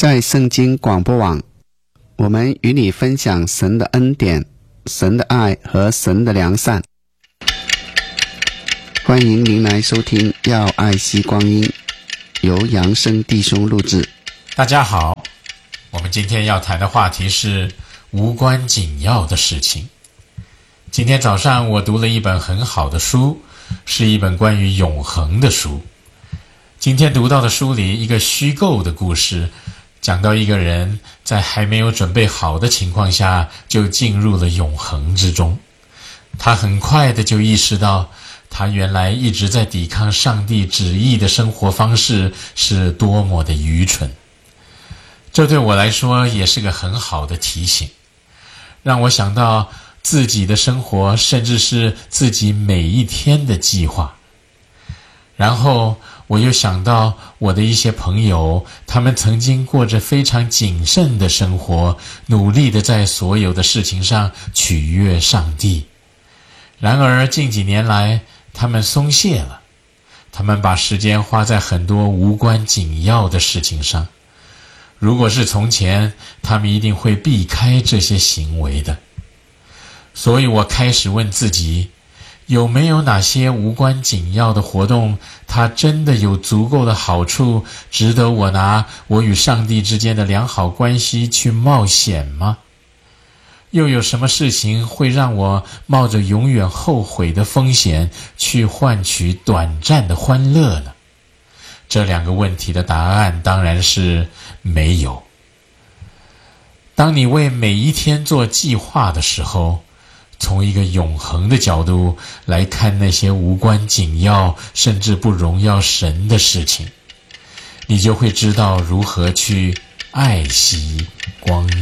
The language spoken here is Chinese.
在圣经广播网，我们与你分享神的恩典、神的爱和神的良善。欢迎您来收听要爱惜光阴，由杨生弟兄录制。 大家好，我们今天要谈的话题是无关紧要的事情。今天早上我读了一本很好的书，是一本关于永恒的书。今天读到的书里一个虚构的故事，讲到一个人在还没有准备好的情况下就进入了永恒之中。他很快的就意识到，他原来一直在抵抗上帝旨意的生活方式是多么的愚蠢。这对我来说也是个很好的提醒，让我想到自己的生活，甚至是自己每一天的计划。然后我又想到我的一些朋友，他们曾经过着非常谨慎的生活，努力地在所有的事情上取悦上帝。然而近几年来，他们松懈了，他们把时间花在很多无关紧要的事情上。如果是从前，他们一定会避开这些行为的。所以我开始问自己，有没有哪些无关紧要的活动，它真的有足够的好处，值得我拿我与上帝之间的良好关系去冒险吗？又有什么事情会让我冒着永远后悔的风险去换取短暂的欢乐呢？这两个问题的答案当然是没有。当你为每一天做计划的时候，从一个永恒的角度来看那些无关紧要甚至不荣耀神的事情，你就会知道如何去爱惜光